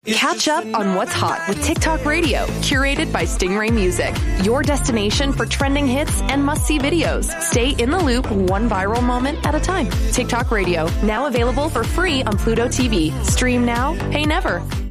Catch up on what's hot with TikTok Radio, curated by Stingray Music. Your destination for trending hits and must-see videos. Stay in the loop one viral moment at a time. TikTok Radio, now available for free on Pluto TV. Stream now, pay never.